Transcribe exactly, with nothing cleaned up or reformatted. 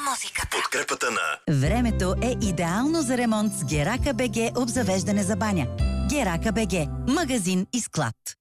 музиката. Подкрепата на Времето е идеално за ремонт с Герака БГ обзавеждане за баня. Герака БГ. Магазин и склад.